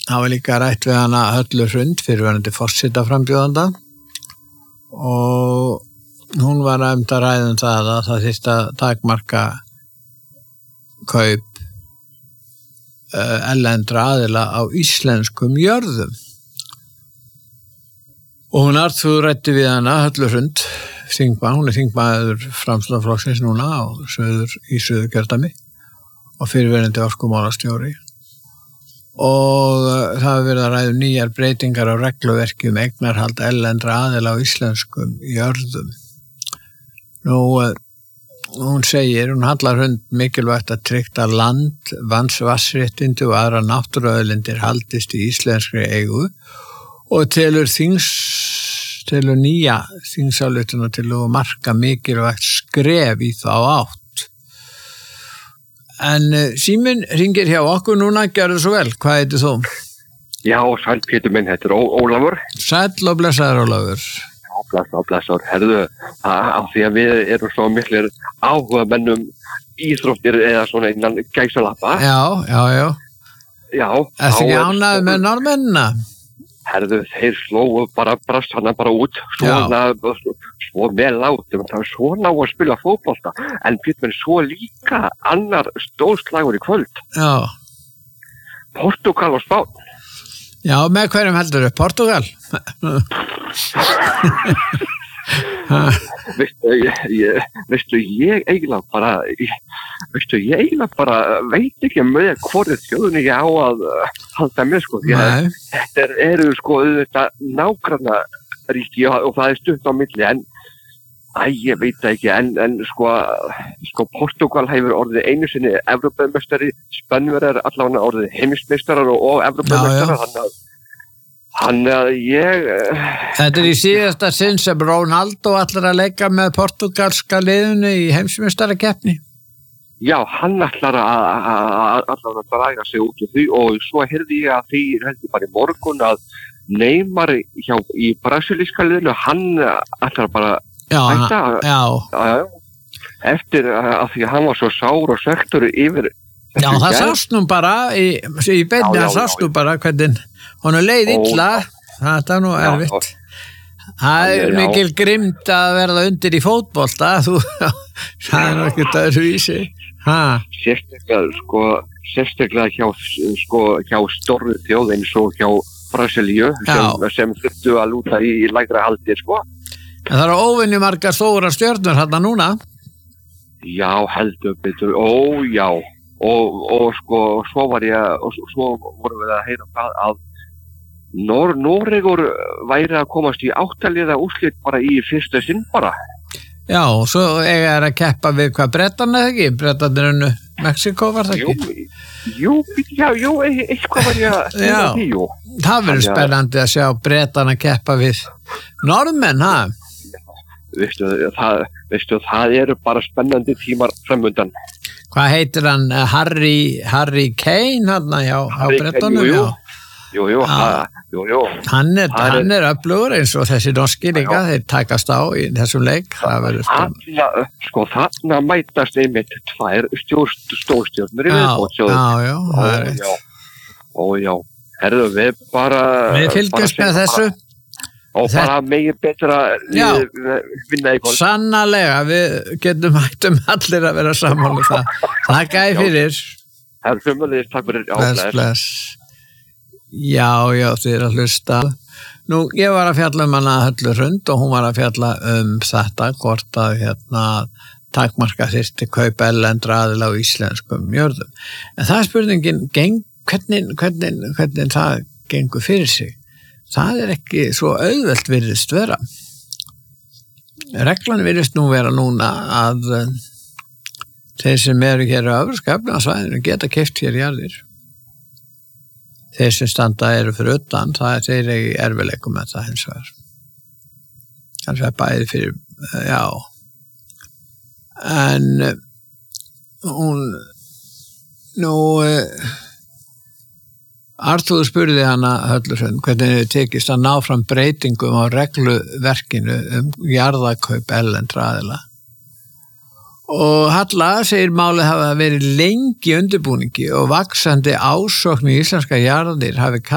var líka rætt við hana Höllu Hrund fyrrverandi forsetaframbjóðanda og hún var að ræða það að það þyrfti að takmarka kaup erlendra aðila á íslenskum jörðum. Og hún ræddi við hana Höllu Hrund, hún þingmaður Framsóknarflokksins núna í Suðurkjördæmi og fyrrverandi orkumálastjóri. Og það hefur verið að ræða nýjar breytingar á regluverki eignarhald erlendra aðila á íslenskum jörðum. Nú, hún Halla Hrund mikilvægt að tryggja land, vatnsréttindi og aðra náttúruauðlindir haldist í íslenskri eigu og telur nýja þingsályktun til að marka mikilvægt skref í þá átt. En síminn hringir hjá okkur núna, gjörðu svo vel, hvað heitir þú? Já, sæll Pétur minn, þetta Ólafur. Sæll og blessaður Ólafur. Blessaður, herðu, af því að við erum svo miklir áhugamennum íþróttir eða svona innan gæsalappa. Já. Ertu ekki ánægður með Norðmennina? Herðu, þeir slóu brassana út, svo með látum, það var svona á að spila fótbolta, en Pétur svo líka annar stórslagur í kvöld. Já. Portúgal og Spán. Já, með hverjum heldur þau? Portúgal? Veistu, ég eiginlega bara veit ekki með hvorið þjóðunni ég á að halda með, sko. Þetta eru, sko, þetta nágranna ríki og það stutt á milli, en ég veit það ekki, en sko Portúgal hefur orðið einu sinni Evrópumeistari, Spánverjar allavega orðið heimsmeistarar og Evrópumeistarar, þannig að ég... Þetta í síðasta sinn sem Ronaldo ætlar að leika með portugalska liðinu í heimsmeistarakeppni. Já, hann ætlar að draga sig út í því og svo heyrði ég að því heldur bara í morgun að Neymar í brasilíska liðinu, hann ætlar bara hætta. Eftir að því að hann var svo sár og söktur yfir... Já, það sást nú bara í beinni, það sást nú bara hvernig honum leið illa, þetta er nú erfitt. Það er mikil grimmd að verða undir í fótbolta, það er nokkið öðruvísi. Sérstaklega hjá stórri þjóð eins og hjá Brasilíu sem þurftu að lúta í lægra haldi, sko. En það eru óvenju margar stórar stjörnur hérna núna. Já, heldur betur, já. Og sko, svo vorum við að heyra það að Noregur væri að komast í 8 liða úrslit bara í fyrsta sinn bara. Já, og svo eiga að keppa við hvað Bretarna eða ekki? Bretarnir unnu Mexíkó var það ekki? Jú, eitthvað var ég að segja því, jú. Það verður spennandi að sjá Bretarna keppa við Norðmenn, ha? Veistu, það eru bara spennandi tímar framundan. Hvað heitir hann? Harry Kane hann hjá Bretanum? Jú. Hann er öflugur eins og þessi norski líka, þeir takast á í þessum leik. Þarna mætast einmitt 2 stórstjörnur í viðbót. Já. Herðu, við bara... Við fylgjumst með þessu. Og bara megin betra vinna í kvöld. Sannarlega, við getum allir að vera saman með það. Takk fyrir. Herðu, sömuleiðis, takk fyrir. Bless. Já, þið er að hlusta. Nú, ég var að fjalla hana Höllu Hrund og hún var að fjalla þetta, hvort að takmarka þyrfti kaupa erlendra aðila á íslenskum jörðum. En það er spurningin, hvernig það gengur fyrir sig. Það er ekki svo auðvelt virðist vera. Reglan virðist nú vera núna að þeir sem eru hér á Evrópska efnahagssvæðinu geta keypt hér jarðir. Þeir sem standa eru fyrir utan, þeir eru í erfiðleikum með það hins vegar. Það er bæði fyrir, En Arthur spurði hana Höllu Hrund hvernig hefur tekist að ná fram breytingum á regluverkinu jarðakaup erlendra aðila. Og Halla segir málið hafa verið lengi undirbúningi og vaxandi ásókn í íslenska jarðir hafi